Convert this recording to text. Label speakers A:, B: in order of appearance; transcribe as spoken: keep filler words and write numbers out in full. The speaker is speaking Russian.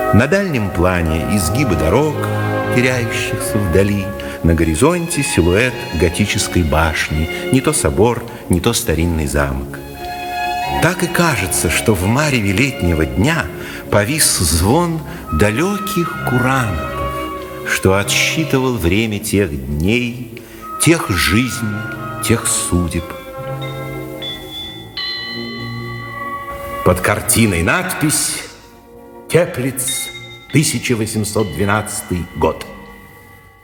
A: На дальнем плане изгибы дорог, теряющихся вдали. На горизонте силуэт готической башни, не то собор, не то старинный замок. Так и кажется, что в мареве летнего дня повис звон далеких курантов, что отсчитывал время тех дней, тех жизней, тех судеб. Под картиной надпись «Теплиц, тысяча восемьсот двенадцатый год».